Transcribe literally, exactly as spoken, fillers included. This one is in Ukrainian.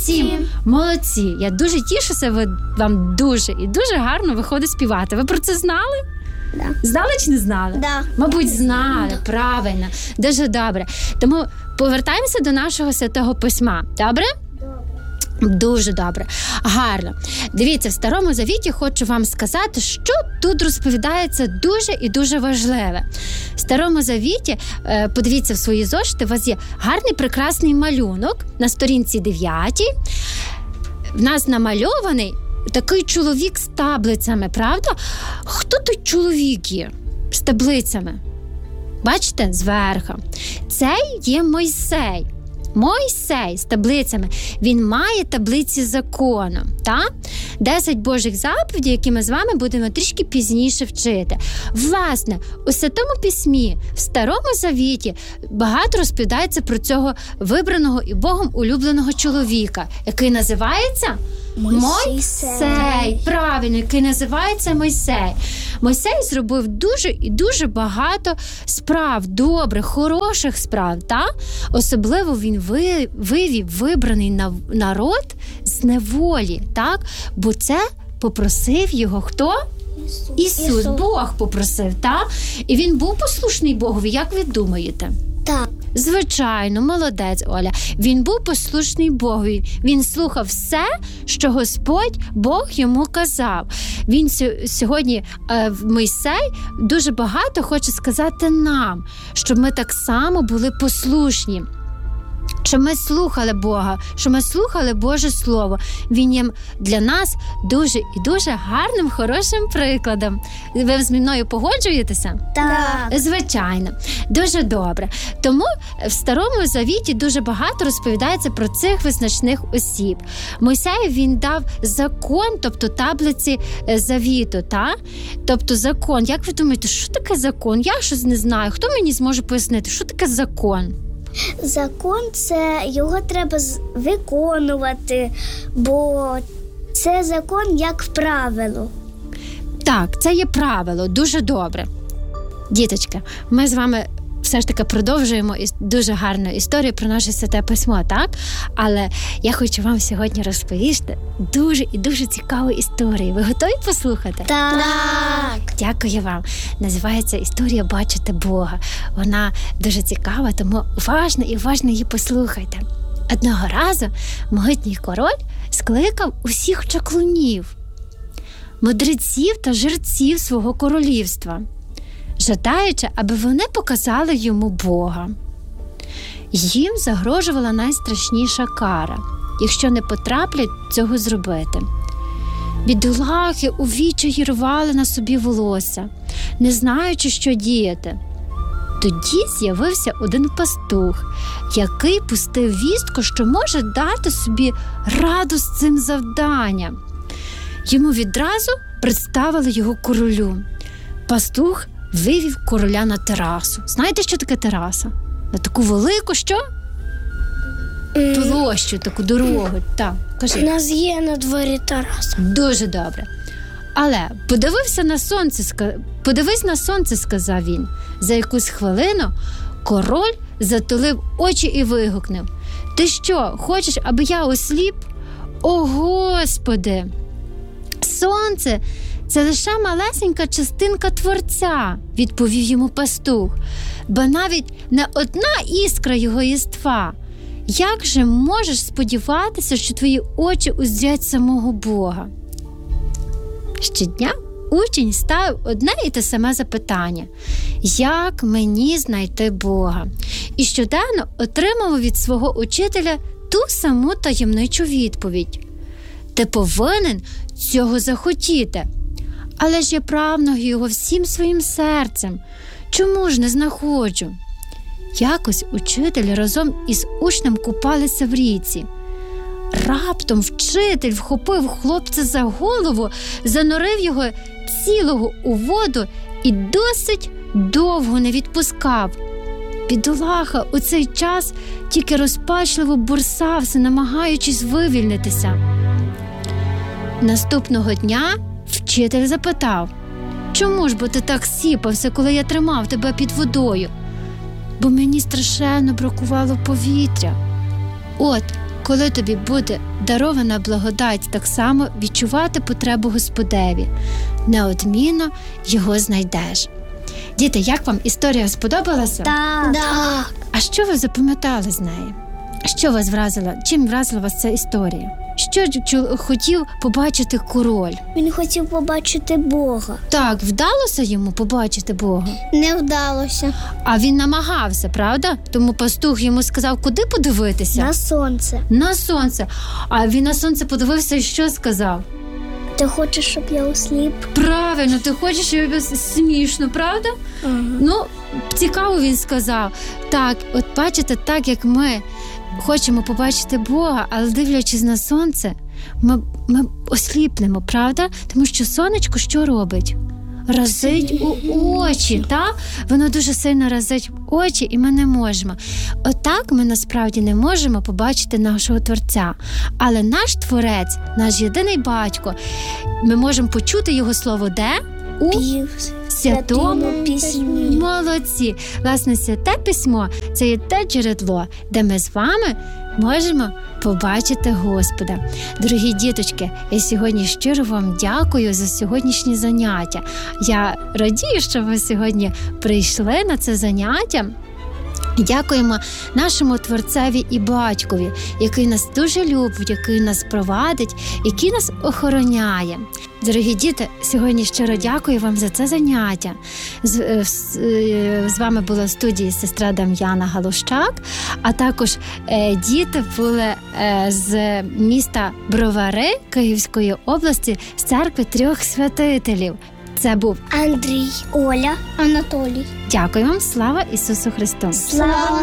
сім. Молодці. Я дуже тішуся, ви, вам дуже і дуже гарно виходить співати. Ви про це знали? Да. Знали чи не знали? Да. Мабуть, знали, да. Правильно. Дуже добре. Тому повертаємося до нашого Святого Письма. Добре? Дуже добре. Гарно. Дивіться, в Старому Завіті хочу вам сказати, що тут розповідається дуже і дуже важливе. В Старому Завіті, подивіться в свої зошити, у вас є гарний прекрасний малюнок на сторінці дев'ятій. В нас намальований такий чоловік з таблицями, правда? Хто той чоловік є з таблицями? Бачите, зверху. Цей є Мойсей. Мойсей з таблицями, він має таблиці закону, так? Десять Божих заповідей, які ми з вами будемо трішки пізніше вчити. Власне, у Святому Письмі, в Старому Завіті багато розповідається про цього вибраного і Богом улюбленого чоловіка, який називається Мойсей. Мойсей. Правильно, який називається Мойсей. Мойсей зробив дуже і дуже багато справ, добрих, хороших справ, так? Особливо він вивів вибраний народ з неволі, так? Бо це попросив його хто? Ісус. Ісус. Ісус. Бог попросив, так? І він був послушний Богові, як ви думаєте? Так. Звичайно, молодець, Оля. Він був послушний Богові. Він слухав все, що Господь Бог йому казав. Він сьогодні, Мойсей, дуже багато хоче сказати нам, щоб ми так само були послушні. Щоб ми слухали Бога, щоб ми слухали Боже Слово. Він є для нас дуже і дуже гарним, хорошим прикладом. Ви зі мною погоджуєтеся? Так. Звичайно. Дуже добре. Тому в Старому Завіті дуже багато розповідається про цих визначних осіб. Мойсею він дав закон, тобто таблиці завіту, та? Тобто закон. Як ви думаєте, що таке закон? Я щось не знаю. Хто мені зможе пояснити, що таке закон? Закон – це його треба виконувати, бо це закон як правило. Так, це є правило, дуже добре. Діточки, ми з вами все ж таки продовжуємо дуже гарну історію про наше Святе Письмо, так? Але я хочу вам сьогодні розповісти дуже і дуже цікаву історію. Ви готові послухати? Так. Дякую вам. Називається «Історія бачити Бога». Вона дуже цікава, тому уважно і уважно її послухайте. Одного разу могутній король скликав усіх чаклунів, мудреців та жерців свого королівства, жадаючи, аби вони показали йому Бога. Їм загрожувала найстрашніша кара, якщо не потраплять цього зробити. Бідолахи у відчаї рвали на собі волосся, не знаючи, що діяти. Тоді з'явився один пастух, який пустив вістку, що може дати собі раду з цим завданням. Йому відразу представили його королю. Пастух вивів короля на терасу. Знаєте, що таке тераса? На таку велику, що? Площу, таку дорогу. Так, кажи. У нас є на дворі тераса. Дуже добре. Але подивився на сонце, подивись на сонце, сказав він. За якусь хвилину король затулив очі і вигукнув: ти що, хочеш, аби я осліп? О, Господи! Сонце – це лише малесенька частинка Творця, відповів йому пастух, бо навіть не одна іскра його єства. Як же можеш сподіватися, що твої очі узрять самого Бога? Щодня учень ставив одне і те саме запитання: як мені знайти Бога? І щоденно отримував від свого учителя ту саму таємничу відповідь: ти повинен цього захотіти. Але ж я прагну його всім своїм серцем. Чому ж не знаходжу? Якось учитель разом із учнем купалися в річці. Раптом вчитель вхопив хлопця за голову, занурив його цілого у воду і досить довго не відпускав. Бідолаха у цей час тільки розпачливо бурсався, намагаючись вивільнитися. Наступного дня вчитель запитав: чому ж бо ти так сіпався, коли я тримав тебе під водою? Бо мені страшенно бракувало повітря. От, коли тобі буде дарована благодать так само відчувати потребу Господеві, неодмінно його знайдеш. Діти, як вам історія сподобалася? Так. Так. А що ви запам'ятали з неї? Що вас вразило? Чим вразила вас ця історія? Що чу- хотів побачити король? Він хотів побачити Бога. Так, вдалося йому побачити Бога? Не вдалося. А він намагався, правда? Тому пастух йому сказав, куди подивитися? На сонце. На сонце. А він на сонце подивився і що сказав? Ти хочеш, щоб я осліп? Правильно, ти хочеш, щоб я смішно, правда? Ага. Ну, цікаво він сказав. Так, от бачите, так як ми хочемо побачити Бога, але дивлячись на сонце, ми, ми осліпнемо, правда? Тому що сонечко що робить? Разить у очі, так? Воно дуже сильно разить в очі, і ми не можемо. Отак ми насправді не можемо побачити нашого Творця. Але наш Творець, наш єдиний батько, ми можемо почути його слово де? У Пів. святому письмі. Молодці. Власне, святе письмо – це є те джерело, де ми з вами можемо побачити Господа. Дорогі діточки, я сьогодні щиро вам дякую за сьогоднішнє заняття. Я радію, що ви сьогодні прийшли на це заняття. Дякуємо нашому Творцеві і Батькові, який нас дуже любить, який нас провадить, який нас охороняє. Дорогі діти, сьогодні щиро дякую вам за це заняття. З, з, з вами була в студії сестра Дам'яна Галущак, а також е, діти були е, з міста Бровари Київської області з церкви трьох святителів. Це був Андрій, Оля, Анатолій. Дякую вам, слава Ісусу Христу! Слава